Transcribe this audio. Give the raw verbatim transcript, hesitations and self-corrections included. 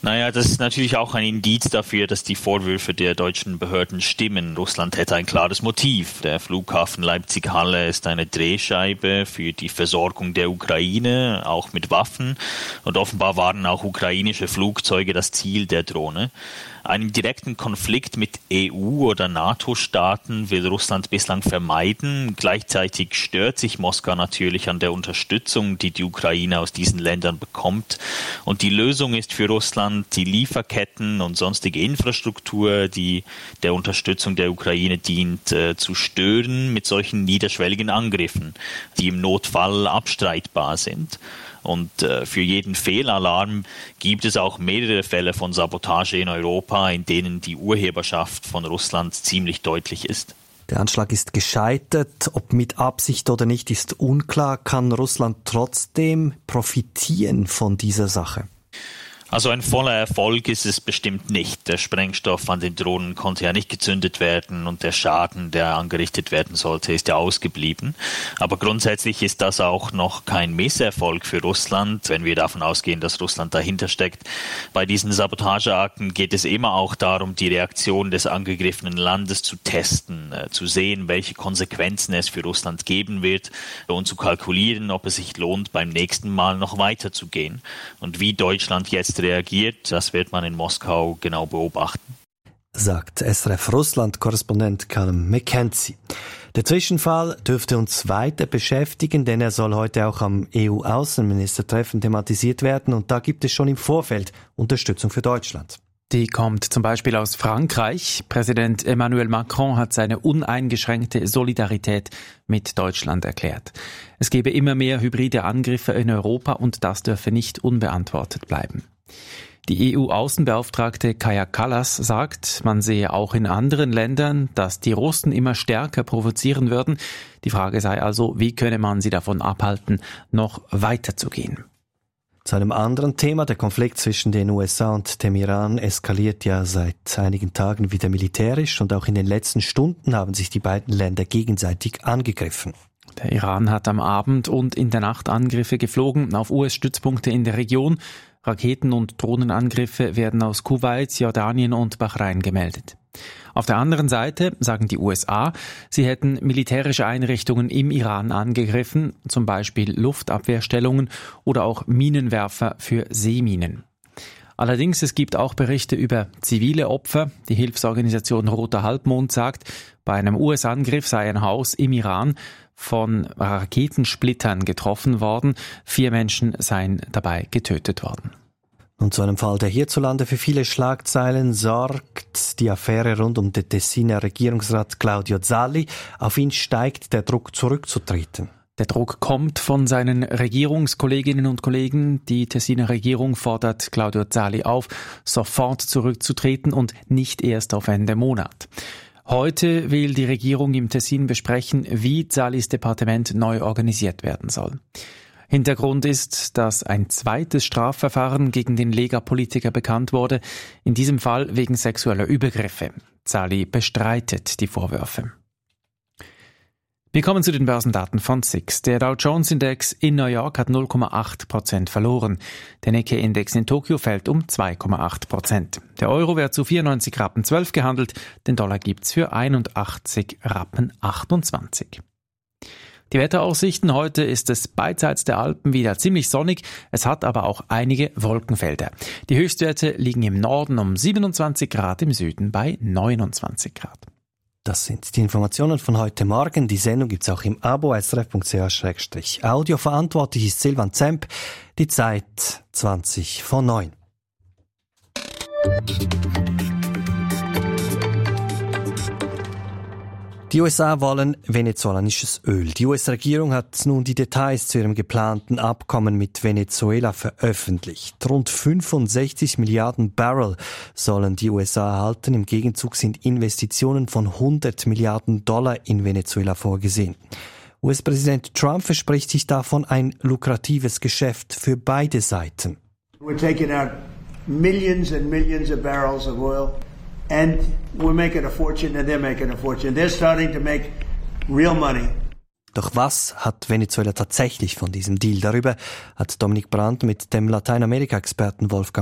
Naja, das ist natürlich auch ein Indiz dafür, dass die Vorwürfe der deutschen Behörden stimmen. Russland hätte ein klares Motiv. Der Flughafen Leipzig-Halle ist eine Drehscheibe für die Versorgung der Ukraine, auch mit Waffen. Und offenbar waren auch ukrainische Flugzeuge das Ziel der Drohne. Einen direkten Konflikt mit E U- oder NATO-Staaten will Russland bislang vermeiden. Gleichzeitig stört sich Moskau natürlich an der Unterstützung, die die Ukraine aus diesen Ländern bekommt. Und die Lösung ist für Russland, die Lieferketten und sonstige Infrastruktur, die der Unterstützung der Ukraine dient, äh, zu stören mit solchen niederschwelligen Angriffen, die im Notfall abstreitbar sind. Und äh, für jeden Fehlalarm gibt es auch mehrere Fälle von Sabotage in Europa, in denen die Urheberschaft von Russland ziemlich deutlich ist. Der Anschlag ist gescheitert. Ob mit Absicht oder nicht, ist unklar. Kann Russland trotzdem profitieren von dieser Sache? Also ein voller Erfolg ist es bestimmt nicht. Der Sprengstoff an den Drohnen konnte ja nicht gezündet werden und der Schaden, der angerichtet werden sollte, ist ja ausgeblieben. Aber grundsätzlich ist das auch noch kein Misserfolg für Russland, wenn wir davon ausgehen, dass Russland dahinter steckt. Bei diesen Sabotageakten geht es immer auch darum, die Reaktion des angegriffenen Landes zu testen, äh, zu sehen, welche Konsequenzen es für Russland geben wird und zu kalkulieren, ob es sich lohnt, beim nächsten Mal noch weiterzugehen. Und wie Deutschland jetzt reagiert, das wird man in Moskau genau beobachten. Sagt S R F-Russland-Korrespondent Callum McKenzie. Der Zwischenfall dürfte uns weiter beschäftigen, denn er soll heute auch am E U-Außenministertreffen thematisiert werden und da gibt es schon im Vorfeld Unterstützung für Deutschland. Die kommt zum Beispiel aus Frankreich. Präsident Emmanuel Macron hat seine uneingeschränkte Solidarität mit Deutschland erklärt. Es gebe immer mehr hybride Angriffe in Europa und das dürfe nicht unbeantwortet bleiben. Die E U-Außenbeauftragte Kaja Kallas sagt, man sehe auch in anderen Ländern, dass die Russen immer stärker provozieren würden. Die Frage sei also, wie könne man sie davon abhalten, noch weiterzugehen? Zu einem anderen Thema, der Konflikt zwischen den U S A und dem Iran eskaliert ja seit einigen Tagen wieder militärisch und auch in den letzten Stunden haben sich die beiden Länder gegenseitig angegriffen. Der Iran hat am Abend und in der Nacht Angriffe geflogen auf U S-Stützpunkte in der Region. Raketen- und Drohnenangriffe werden aus Kuwait, Jordanien und Bahrain gemeldet. Auf der anderen Seite sagen die U S A, sie hätten militärische Einrichtungen im Iran angegriffen, zum Beispiel Luftabwehrstellungen oder auch Minenwerfer für Seeminen. Allerdings, es gibt auch Berichte über zivile Opfer. Die Hilfsorganisation Roter Halbmond sagt, bei einem U S-Angriff sei ein Haus im Iran von Raketensplittern getroffen worden. Vier Menschen seien dabei getötet worden. Und zu einem Fall, der hierzulande für viele Schlagzeilen sorgt, die Affäre rund um den Tessiner Regierungsrat Claudio Zalli. Auf ihn steigt der Druck, zurückzutreten. Der Druck kommt von seinen Regierungskolleginnen und Kollegen. Die Tessiner Regierung fordert Claudio Zalli auf, sofort zurückzutreten und nicht erst auf Ende Monat. Heute will die Regierung im Tessin besprechen, wie Zallis Departement neu organisiert werden soll. Hintergrund ist, dass ein zweites Strafverfahren gegen den Lega-Politiker bekannt wurde, in diesem Fall wegen sexueller Übergriffe. Zalli bestreitet die Vorwürfe. Wir kommen zu den Börsendaten von S I X. Der Dow Jones Index in New York hat null Komma acht Prozent verloren. Der Nikkei Index in Tokio fällt um zwei Komma acht Prozent. Der Euro wird zu vierundneunzig Rappen zwölf gehandelt, den Dollar gibt's für einundachtzig Rappen achtundzwanzig. Die Wetteraussichten: Heute ist es beidseits der Alpen wieder ziemlich sonnig, es hat aber auch einige Wolkenfelder. Die Höchstwerte liegen im Norden um siebenundzwanzig Grad, im Süden bei neunundzwanzig Grad. Das sind die Informationen von heute Morgen. Die Sendung gibt's auch im Abo s r f punkt c h slash audio. Verantwortlich ist Silvan Zemp. Die Zeit zwanzig vor neun. Die U S A wollen venezolanisches Öl. Die U S-Regierung hat nun die Details zu ihrem geplanten Abkommen mit Venezuela veröffentlicht. Rund fünfundsechzig Milliarden Barrel sollen die U S A erhalten. Im Gegenzug sind Investitionen von hundert Milliarden Dollar in Venezuela vorgesehen. U S-Präsident Trump verspricht sich davon ein lukratives Geschäft für beide Seiten. We're taking out millions and millions of barrels of oil. And we're making a fortune and they're making a fortune. They're starting to make real money. Doch was hat Venezuela tatsächlich von diesem Deal? Darüber hat Dominik Brandt mit dem Lateinamerika-Experten Wolfgang